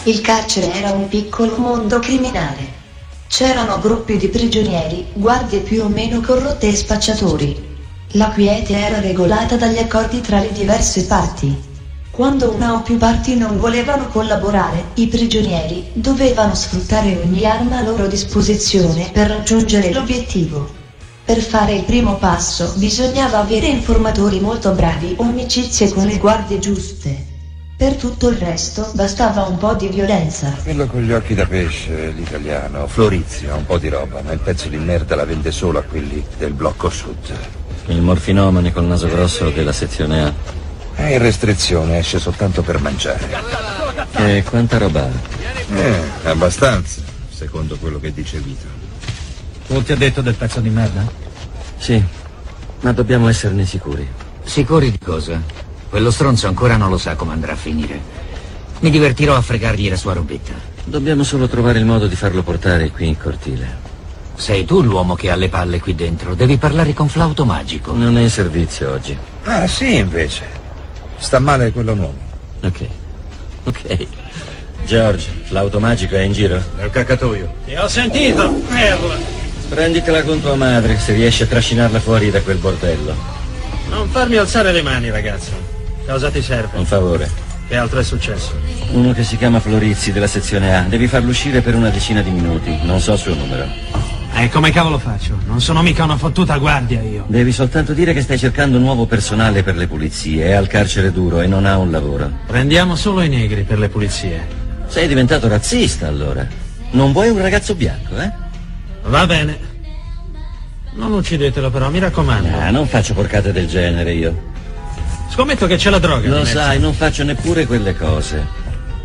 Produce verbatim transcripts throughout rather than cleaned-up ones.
Il carcere era un piccolo mondo criminale. C'erano gruppi di prigionieri, guardie più o meno corrotte e spacciatori. La quiete era regolata dagli accordi tra le diverse parti. Quando una o più parti non volevano collaborare, i prigionieri dovevano sfruttare ogni arma a loro disposizione per raggiungere l'obiettivo. Per fare il primo passo bisognava avere informatori molto bravi o amicizie con le guardie giuste. Per tutto il resto bastava un po' di violenza. Quello con gli occhi da pesce, l'italiano, Florizio, ha un po' di roba, ma il pezzo di merda la vende solo a quelli del blocco sud. Il morfinomane col naso grosso della sezione A. È in restrizione, esce soltanto per mangiare. E quanta roba ha? Eh, abbastanza, secondo quello che dice Vito. Tu ti ha detto del pezzo di merda? Sì, ma dobbiamo esserne sicuri. Sicuri di cosa? Quello stronzo ancora non lo sa come andrà a finire. Mi divertirò a fregargli la sua robetta. Dobbiamo solo trovare il modo di farlo portare qui in cortile. Sei tu l'uomo che ha le palle qui dentro. Devi parlare con Flauto Magico. Non è in servizio oggi. Ah, sì, invece. Sta male quello nuovo. Ok, ok. George, Flauto Magico è in giro? È il cacatoio. Ti ho sentito, merda! Prenditela con tua madre, se riesci a trascinarla fuori da quel bordello. Non farmi alzare le mani, ragazzo. Cosa ti serve? Un favore. Che altro è successo? Uno che si chiama Florizzi, della sezione A. Devi farlo uscire per una decina di minuti. Non so il suo numero. E come cavolo faccio? Non sono mica una fottuta guardia io. Devi soltanto dire che stai cercando nuovo personale per le pulizie. È al carcere duro e non ha un lavoro. Prendiamo solo i negri per le pulizie. Sei diventato razzista, allora. Non vuoi un ragazzo bianco, eh? Va bene. Non uccidetelo però, mi raccomando. Ah, non faccio porcate del genere io. Scommetto che c'è la droga. Lo sai, non faccio neppure quelle cose.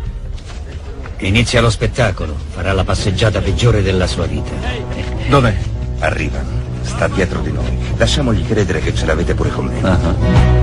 Inizia lo spettacolo. Farà la passeggiata peggiore della sua vita. Dov'è? Arrivano. Sta dietro di noi. Lasciamogli credere che ce l'avete pure con me. Uh-huh.